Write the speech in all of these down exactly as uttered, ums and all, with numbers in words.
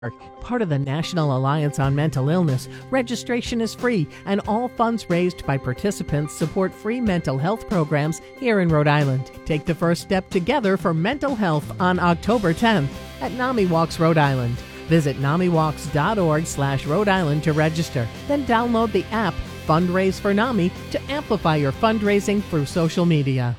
Part of the National Alliance on Mental Illness, registration is free, and all funds raised by participants support free mental health programs here in Rhode Island. Take the first step together for mental health on October tenth at NAMI Walks Rhode Island. Visit namiwalks.org slash Rhode Island to register. Then download the app Fundraise for NAMI to amplify your fundraising through social media.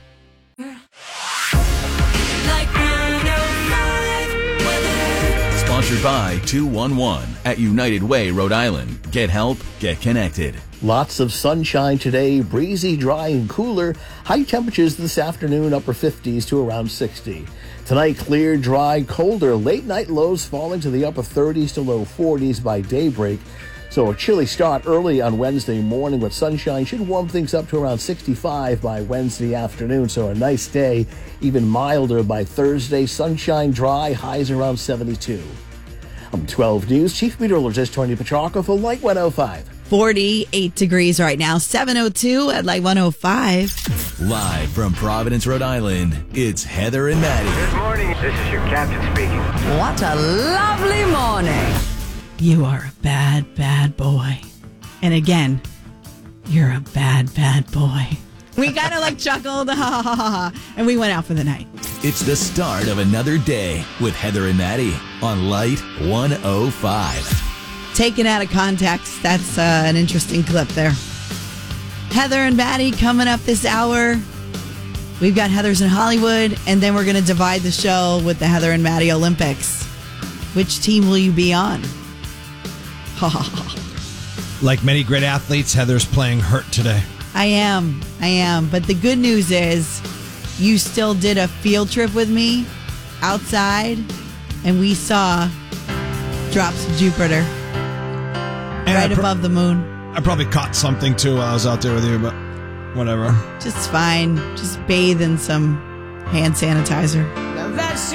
Sponsored by two one one at United Way, Rhode Island. Get help, get connected. Lots of sunshine today, breezy, dry, and cooler. High temperatures this afternoon, upper fifties to around sixty. Tonight, clear, dry, colder. Late night lows falling to the upper thirties to low forties by daybreak. So a chilly start early on Wednesday morning, but sunshine should warm things up to around sixty-five by Wednesday afternoon. So a nice day, even milder by Thursday. Sunshine, dry, highs around seventy-two. I'm twelve News Chief Meteorologist Tony Petrarca for Light one oh five. forty-eight degrees right now, seven oh two at Light one oh five. Live from Providence, Rhode Island, it's Heather and Maddie. Good morning. This is your captain speaking. What a lovely morning. You are a bad, bad boy. And again, you're a bad, bad boy. We kind of like chuckled, ha ha ha ha, and we went out for the night. It's the start of another day with Heather and Maddie on Light one oh five. Taken out of context, that's uh, an interesting clip there. Heather and Maddie coming up this hour. We've got Heather's in Hollywood, and then we're going to divide the show with the Heather and Maddie Olympics. Which team will you be on? Ha ha ha. Like many great athletes, Heather's playing hurt today. I am. I am. But the good news is you still did a field trip with me outside, and we saw drops of Jupiter And right I pr- above the moon. I probably caught something too while I was out there with you, but whatever. Just fine. Just bathe in some hand sanitizer. Now that's